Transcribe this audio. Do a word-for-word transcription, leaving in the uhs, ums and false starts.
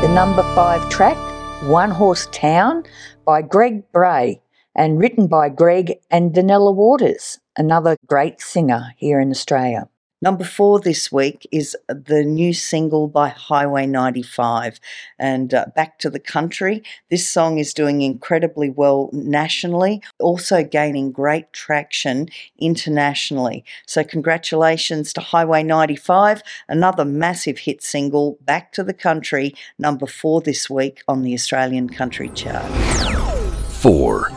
the number five track, One Horse Town, by Greg Bray, and written by Greg and Danella Waters, another great singer here in Australia. Number four this week is the new single by Highway ninety-five, and uh, Back to the Country. This song is doing incredibly well nationally, also gaining great traction internationally. So congratulations to Highway ninety-five, another massive hit single, Back to the Country, number four this week on the Australian Country Chart. Four.